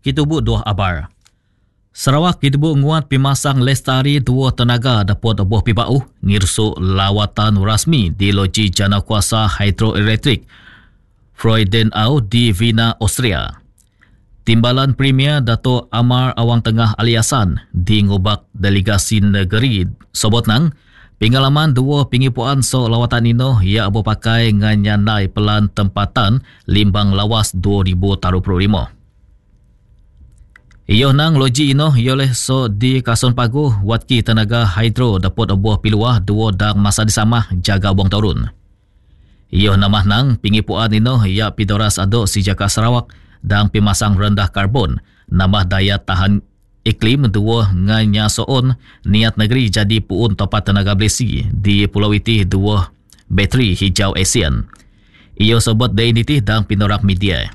Kitubu 2 abar. Sarawak kitubu nguat pimasang lestari 2 tenaga dapat oboh pibau ngirsu lawatan rasmi di loji jana kuasa hidroelektrik Freudenau di Wiener, Austria. Timbalan Premier Dato' Amar Awang Tengah Aliasan di ngubak delegasi negeri Sobotnang pengalaman 2 pengipuan so lawatan ino ia abo pakai nganyanai pelan tempatan limbang lawas 2025. Iyo nang loji ino ioleh so di Kasun Pagu watki tenaga hidro dapat obuah piluah 2 dang masa disamah jaga buang turun. Iyo namah nang pengipuan ino ia pidoras aduk si Jaka Sarawak dan pemasang rendah karbon nambah daya tahan iklim 2 nganya soon niat negeri jadi puun topat tenaga belesi di Pulau Iti 2 bateri hijau ASEAN. Iyo sebut dainiti dan pinorak media.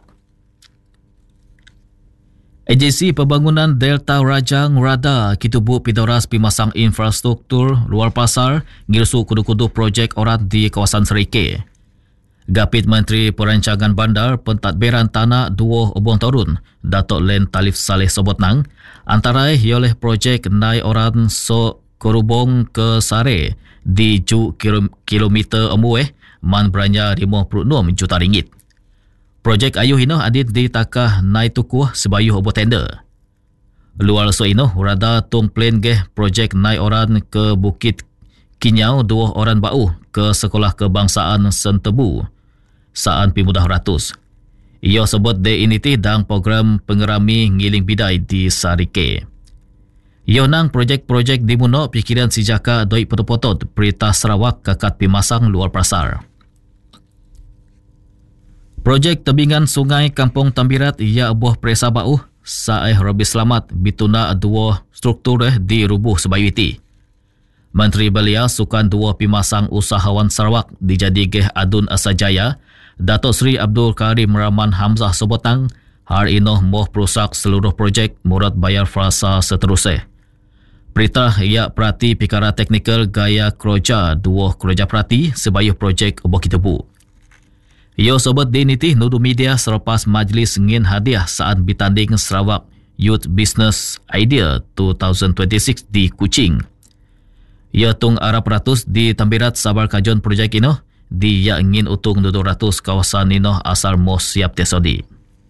Agensi Pembangunan Delta Rajang Rada kitubu pidoras pemasang infrastruktur luar pasar ngirsu kudu-kudu projek orang di kawasan Serike. Gapit Menteri Perancangan Bandar Pentadbiran Tanah 2 Obong Torun Datuk Len Talif Saleh Sobotnang antara oleh projek nai orang so Korubong ke Sare di ju kilometer Amueh man beranya 56 juta ringgit. Projek ayuh ino adit di takah nai tukuh sebayuh obo tender. Luar so ino rada tung plan geh projek nai orang ke Bukit Kinyau 2 orang bau ke Sekolah Kebangsaan Sentebu Saan Pemuda Ratus. Ia sebut de initi dan program pengerami ngiling bidai di Sarike. Ia nang projek-projek dimuno pikiran si Jaka doi potot-potot Perintah Sarawak kakat pimasang luar pasar. Projek tebingan sungai Kampung Tambirat ia buah presa bau saeh Robi Selamat bituna 2 struktur di rubuh sebayu iti. Menteri Belia sukan 2 pimasang usahawan Sarawak dijadi geh Adun Asajaya Datuk Seri Abdul Karim Rahman Hamzah Sobotang hari inoh moh perusak seluruh projek murad bayar frasa seterusnya. Perintah ia perhati pikara teknikal gaya keroja 2 keroja perhati sebayu projek obok kitebu. Ia sebut diniti nudu media selepas majlis ngin hadiah saat bertanding Sarawak Youth Business Idea 2026 di Kuching. Ia tung arah peratus di Tambirat sabar kajon projek ino di ia ingin utung 200 kawasan ino asal mos siap tesodi.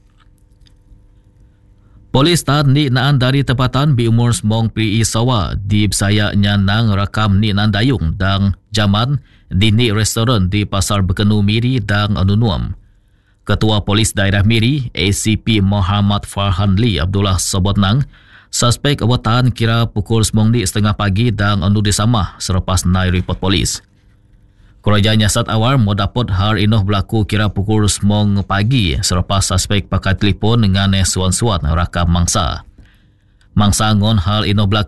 Polis tahan ni naan dari tempatan bi umur semong PI Sawa di Besayaknya nang rakam ni naan dayung dan jaman di ni restoran di Pasar Bekenu Miri dan Anunuam. Ketua Polis Daerah Miri ACP Muhammad Farhan Lee Abdullah Sobotnang suspek awatan kira pukul 9:30 pagi dan anu disamah selepas naik report polis. Kerajaan nyasat awal mau dapat hal inoh berlaku kira pukul 9 pagi selepas suspek pakai telefon dengan suan-suan rakam mangsa. Mangsa ngon hal inoh berlaku